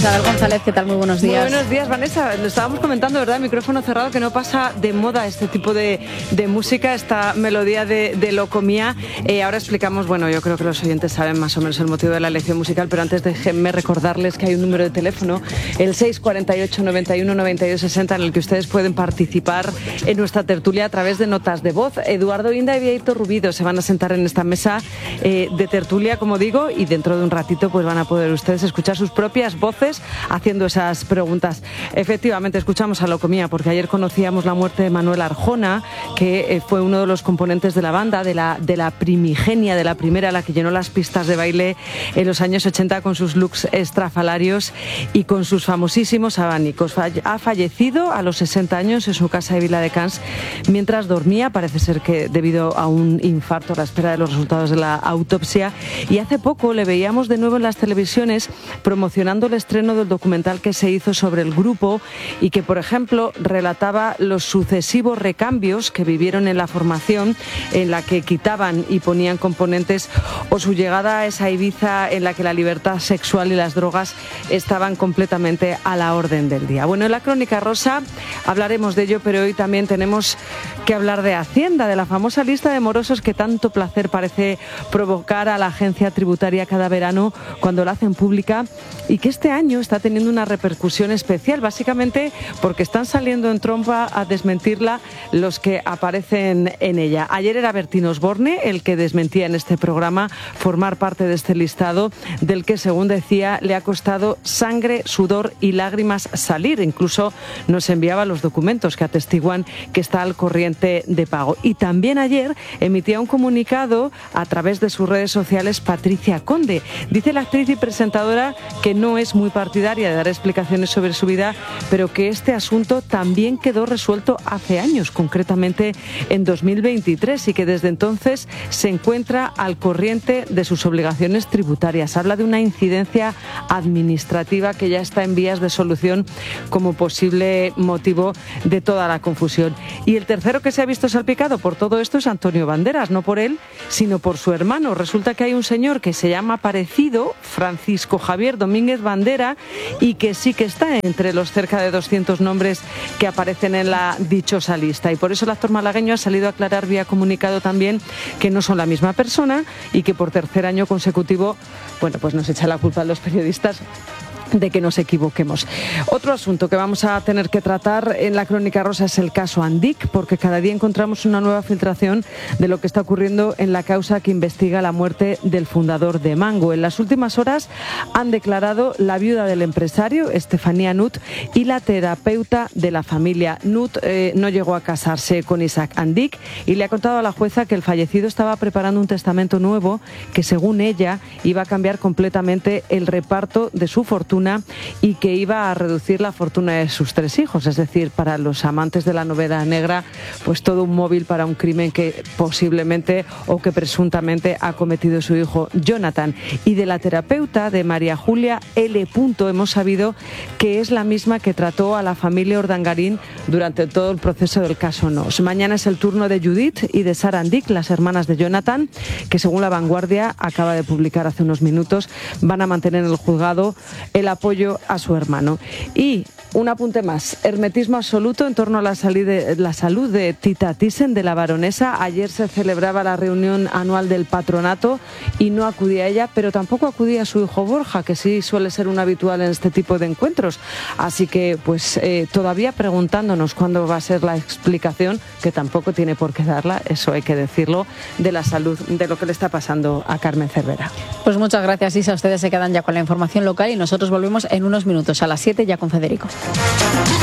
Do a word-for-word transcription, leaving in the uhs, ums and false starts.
Isabel González, ¿qué tal? Muy buenos días. Muy buenos días, Vanessa. Lo estábamos comentando, ¿verdad? Micrófono cerrado, que no pasa de moda este tipo de, de música, esta melodía de, de Locomía. Eh, ahora explicamos, bueno, yo creo que los oyentes saben más o menos el motivo de la elección musical, pero antes déjenme recordarles que hay un número de teléfono, el seis cuatro ocho, noventa y uno, noventa y dos sesenta, en el que ustedes pueden participar en nuestra tertulia a través de notas de voz. Eduardo Inda y Víctor Rubido se van a sentar en esta mesa eh, de tertulia, como digo, y dentro de un ratito pues van a poder ustedes escuchar sus propias voces haciendo esas preguntas. Efectivamente, escuchamos a Locomía porque ayer conocíamos la muerte de Manuel Arjona, que eh, fue uno de los componentes de la banda, de la, de la primigenia, de la primera, la que llenó las pistas de baile en los años ochenta con sus looks estrafalarios y con sus famosísimos abanicos. Ha fallecido a los sesenta años en su casa de Viladecans mientras dormía, parece ser que debido a un infarto a la espera de los resultados de la autopsia, y hace poco le veíamos de nuevo en las televisiones promocionando el estreno del documental que se hizo sobre el grupo y que, por ejemplo, relataba los sucesivos recambios que vivieron en la formación, en la que quitaban y ponían componentes, o su llegada a esa Ibiza en la que la libertad sexual y las drogas estaban completamente a la orden del día. Bueno, en la Crónica Rosa hablaremos de ello, pero hoy también tenemos que hablar de Hacienda, de la famosa lista de morosos que tanto placer parece provocar a la agencia tributaria cada verano cuando la hacen pública, y que este año está teniendo una repercusión especial, básicamente porque están saliendo en trompa a desmentirla los que aparecen en ella. Ayer era Bertín Osborne el que desmentía en este programa formar parte de este listado, del que, según decía, le ha costado sangre, sudor y lágrimas salir. Incluso nos enviaba los documentos que atestiguan que está al corriente de pago. Y también ayer emitía un comunicado a través de sus redes sociales Patricia Conde. Dice la actriz y presentadora que no es muy partidaria de dar explicaciones sobre su vida, pero que este asunto también quedó resuelto hace años, concretamente en dos mil veintitrés, y que desde entonces se encuentra al corriente de sus obligaciones tributarias. Habla de una incidencia administrativa que ya está en vías de solución como posible motivo de toda la confusión. Y el tercero que se ha visto salpicado por todo esto es Antonio Banderas, no por él, sino por su hermano. Resulta que hay un señor que se llama parecido, Francisco Javier Domínguez Bandera, y que sí que está entre los cerca de doscientos nombres que aparecen en la dichosa lista. Y por eso el actor malagueño ha salido a aclarar vía comunicado también que no son la misma persona y que por tercer año consecutivo, bueno, pues nos echa la culpa a los periodistas de que nos equivoquemos. Otro asunto que vamos a tener que tratar en la Crónica Rosa es el caso Andic, porque cada día encontramos una nueva filtración de lo que está ocurriendo en la causa que investiga la muerte del fundador de Mango. En las últimas horas han declarado la viuda del empresario, Estefanía Nut, y la terapeuta de la familia. Nut eh, no llegó a casarse con Isaac Andic y le ha contado a la jueza que el fallecido estaba preparando un testamento nuevo que, según ella, iba a cambiar completamente el reparto de su fortuna y que iba a reducir la fortuna de sus tres hijos. Es decir, para los amantes de la novela negra, pues todo un móvil para un crimen que posiblemente o que presuntamente ha cometido su hijo Jonathan. Y de la terapeuta, de María Julia L. hemos sabido que es la misma que trató a la familia Urdangarín durante todo el proceso del caso Nos. Mañana es el turno de Judith y de Sara Andic, las hermanas de Jonathan, que, según La Vanguardia acaba de publicar hace unos minutos, van a mantener en el juzgado el apoyo a su hermano. Y un apunte más, hermetismo absoluto en torno a la, de, la salud de Tita Thyssen, de la baronesa. Ayer se celebraba la reunión anual del patronato y no acudía a ella, pero tampoco acudía a su hijo Borja, que sí suele ser un habitual en este tipo de encuentros. Así que, pues, eh, todavía preguntándonos cuándo va a ser la explicación, que tampoco tiene por qué darla, eso hay que decirlo, de la salud, de lo que le está pasando a Carmen Cervera. Pues muchas gracias, Isa. Ustedes se quedan ya con la información local y nosotros volvemos en unos minutos a las siete ya con Federico.